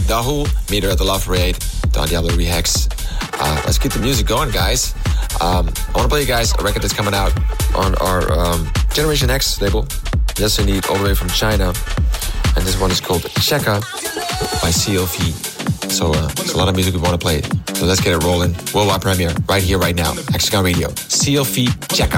Dahu, Meter at the Love Parade, Don Diablo Rehex. Let's keep the music going, guys. I want to play you guys a record that's coming out on our Generation X label. Yes, indeed, all the way from China. And this one is called Cheka by CLV. So it's a lot of music we want to play. So let's get it rolling. Worldwide premiere right here, right now. Hexagon Radio. CLV Cheka.